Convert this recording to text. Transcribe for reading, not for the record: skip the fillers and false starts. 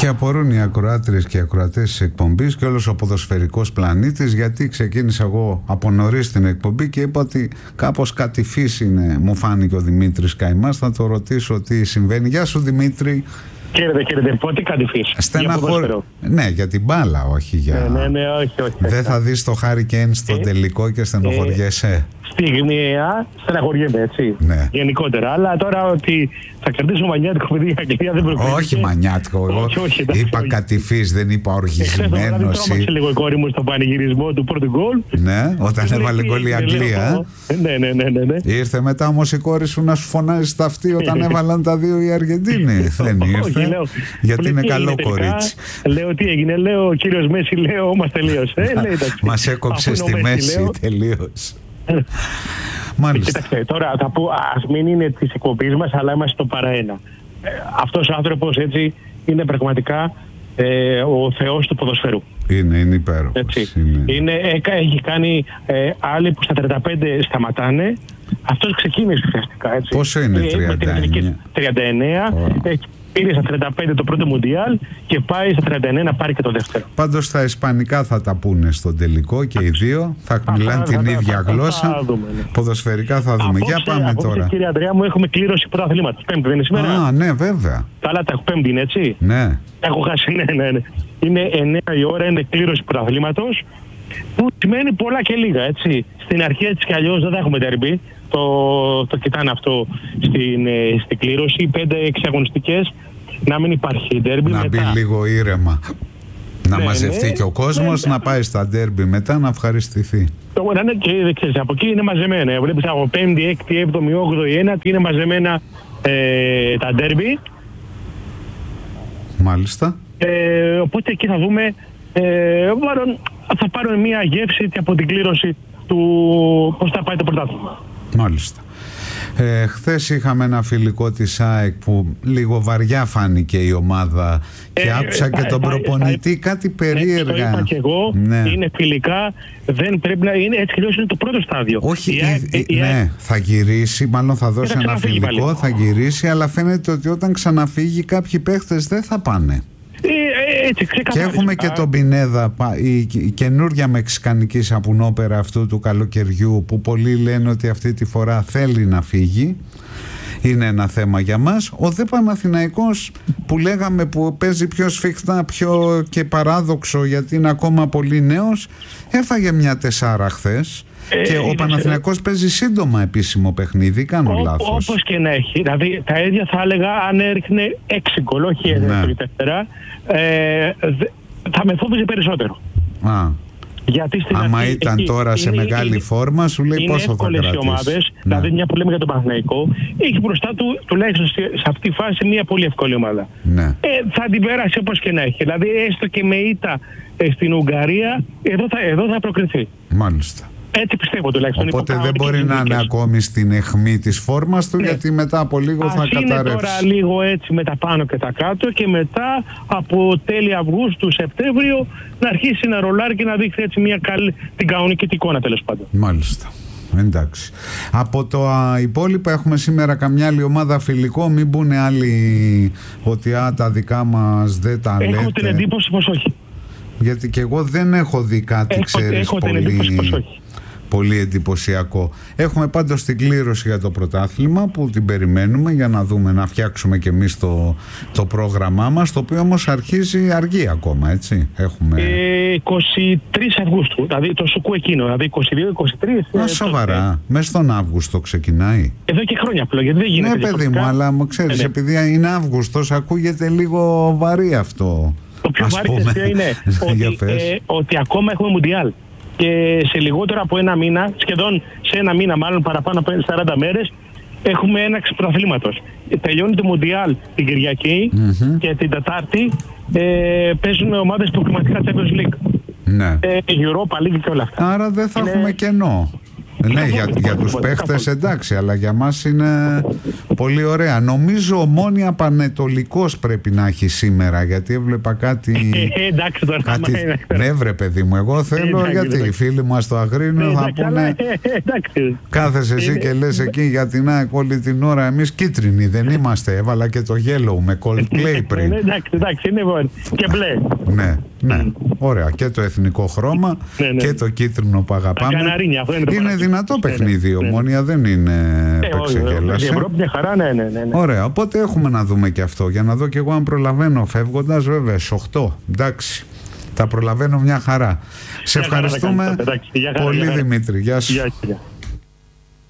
Και απορούν οι ακροάτριες και οι ακροατές της εκπομπής και όλος ο ποδοσφαιρικός πλανήτης, γιατί ξεκίνησα εγώ από νωρίς την εκπομπή και είπα ότι κάπως κάτι φύση είναι. Μου φάνηκε ο Δημήτρης Καημάς, θα το ρωτήσω τι συμβαίνει. Γεια σου Δημήτρη. Χαίρετε, πότε κάτι φύση. Ναι, για την μπάλα, όχι για... Ναι, όχι. Δεν θα δεις το Harry Kane στο τελικό και στενοχωριέσαι. Στιγμιαία στεναχωριέμαι, έτσι. Ναι. Γενικότερα. Αλλά τώρα ότι θα κρατήσω μανιάτικο παιδί η Αγγλία δεν προβλέπει. Όχι μανιάτικο. Εγώ είπα κατηφής, δεν είπα οργισμένος. Τρόμαξε λίγο η κόρη μου στον πανηγυρισμό του πρώτου γκολ. Ναι, όταν έβαλε γκολ η Αγγλία. Ναι. Ήρθε μετά όμως η κόρη σου να σου φωνάζει στα αυτή όταν έβαλαν τα δύο οι Αργεντίνοι. Δεν ήρθε. Γιατί είναι καλό κορίτσι. Λέω τι έγινε, λέω ο κύριος Μέση, λέω μας τελείωσε. Μας έκοψε στη μέση τελείως. Μάλιστα. Κοίταξε, τώρα θα πω, ας μην είναι της εκπομπής μας, αλλά είμαστε στο παραένα. Αυτός ο άνθρωπος έτσι είναι πραγματικά ο θεός του ποδοσφαιρού. Είναι υπέροχος. Έχει κάνει άλλοι που στα 35 σταματάνε. Αυτός ξεκίνησε ουσιαστικά. Πόσο είναι, 39. Πήρε στα 35 το πρώτο Μουντιάλ και πάει στα 39 να πάρει και το δεύτερο. Πάντως στα ισπανικά θα τα πούνε στον τελικό και οι δύο. Θα μιλάνε την ίδια γλώσσα. Θα δούμε, ναι. Ποδοσφαιρικά θα δούμε. Για πάμε τώρα. Κύριε Ανδρέα μου, έχουμε κλήρωση πρωταθλήματος. Πέμπτη δεν είναι σήμερα? Ναι, βέβαια. Καλά, τα Πέμπτη είναι έτσι. Ναι. Έχω χάσει, ναι. Είναι 9 η ώρα, είναι κλήρωση πρωταθλήματος. Που σημαίνει πολλά και λίγα, έτσι. Στην αρχή έτσι κι αλλιώς δεν θα έχουμε τερμπή. Το κοιτάνε αυτό στην κλήρωση. 5-6 αγωνιστικές. Να μην υπάρχει ντέρμπι. Να μπει λίγο ήρεμα. Να μαζευτεί και ο κόσμος, να πάει στα ντέρμπι μετά να ευχαριστηθεί. Τώρα ναι, και δεν ξέρεις, από εκεί είναι μαζεμένα. Βλέπεις από 5η, 6η, 7η, 8η, 9η είναι μαζεμένα τα ντέρμπι. Μάλιστα. Οπότε εκεί θα δούμε. Θα πάρουμε μια γεύση από την κλήρωση του πώς θα πάει το πρωτάθλημα. Μάλιστα. Χθες είχαμε ένα φιλικό της ΑΕΚ που λίγο βαριά φάνηκε η ομάδα και άκουσα και τον προπονητή κάτι περίεργα. Το είπα και εγώ, είναι φιλικά, δεν πρέπει να είναι έτσι, αλλιώς είναι το πρώτο στάδιο. Όχι, ναι, θα γυρίσει, μάλλον θα δώσει ένα φιλικό, θα γυρίσει, αλλά φαίνεται ότι όταν ξαναφύγει κάποιοι παίχτες δεν θα πάνε. Και έχουμε και τον Πινέδα, η καινούργια μεξικανική σαπουνόπερα αυτού του καλοκαιριού, που πολλοί λένε ότι αυτή τη φορά θέλει να φύγει. Είναι ένα θέμα για μας. Ο δε Παναθηναϊκός που λέγαμε που παίζει πιο σφιχτά, πιο και παράδοξο γιατί είναι ακόμα πολύ νέος, έφαγε μια 4 χθες. Και ο Παναθηναϊκός παίζει σύντομα επίσημο παιχνίδι, κάνω λάθος? Όπως και να έχει, δηλαδή τα ίδια θα έλεγα αν έριχνε 6 γκολ, όχι 4, θα με φόβιζε περισσότερο. Γιατί άμα ήταν τώρα σε μεγάλη φόρμα, σου λέει πόσο θα κρατήσει. Είναι ομάδες, δηλαδή μια που λέμε για τον Παναθηναϊκό, έχει μπροστά του τουλάχιστον σε αυτή τη φάση μια πολύ εύκολη ομάδα. Θα την περάσει όπως και να έχει. Δηλαδή έστω και με ήττα στην Ουγγαρία, εδώ θα προκριθεί. Μάλιστα. Έτσι πιστεύω τουλάχιστον. Οπότε δεν μπορεί να είναι ακόμη στην αιχμή της φόρμας του, γιατί μετά από λίγο θα καταρρεύσει. Είναι τώρα λίγο έτσι με τα πάνω και τα κάτω και μετά από τέλη Αυγούστου, Σεπτέμβριο να αρχίσει να ρολάρει και να δείξει έτσι την κανονική εικόνα τέλος πάντων. Μάλιστα. Εντάξει. Από το υπόλοιπα έχουμε σήμερα καμιά άλλη ομάδα φιλικό, μην πούνε άλλοι ότι τα δικά μας δεν τα λέτε. Έχω την εντύπωση πως όχι. Γιατί και εγώ δεν έχω δει κάτι, ξέρεις, πολύ εντυπωσιακό. Έχουμε πάντως την κλήρωση για το πρωτάθλημα που την περιμένουμε για να δούμε, να φτιάξουμε και εμείς το πρόγραμμά μας, το οποίο όμως αρχίζει αργή ακόμα, έτσι. Έχουμε 23 Αυγούστου, δηλαδή το σουκού εκείνο, δηλαδή 22-23. Σοβαρά, μέσα στον Αύγουστο ξεκινάει. Εδώ και χρόνια απλό, γιατί δεν γίνεται. Ναι παιδί μου, αλλά μου ξέρεις, επειδή είναι Αύγουστος ακούγεται λίγο βαρύ αυτό. Το πιο βαρύ είναι ότι ακόμα έχουμε Μουντιάλ. Και σε λιγότερο από ένα μήνα, σχεδόν σε ένα μήνα, μάλλον παραπάνω από 40 μέρες, έχουμε έναρξη πρωταθλήματος. Τελειώνει το Μουντιάλ την Κυριακή και την Τετάρτη παίζουν ομάδες προκριματικά Champions League. Ναι. Europa League και όλα αυτά. Άρα δεν θα έχουμε κενό. Ναι, για τους παίχτες εντάξει, αλλά για μας είναι πολύ ωραία. Νομίζω Ομόνοια Πανετολικός πρέπει να έχει σήμερα, γιατί έβλεπα κάτι... Εντάξει τώρα. Ναι βρε παιδί μου, εγώ θέλω, γιατί οι φίλοι μας στο Αγρίνιο θα πούνε... Κάθεσαι εσύ και λες εκεί για την ΑΕΚ όλη την ώρα, εμείς κίτρινοι δεν είμαστε, έβαλα και το yellow με Coldplay πριν. Εντάξει, είναι και μπλε. Ναι, ωραία, και το εθνικό χρώμα και το κίτρινο που αγαπάμε. Είναι δυνατό παιχνίδι, Ομόνοια δεν είναι παίξε-γέλασε. Ωραία, οπότε έχουμε να δούμε και αυτό, για να δω και εγώ αν προλαβαίνω φεύγοντας, βέβαια, στις 8, εντάξει. Τα προλαβαίνω μια χαρά. Σε ευχαριστούμε πολύ, Δημήτρη. Γεια σου.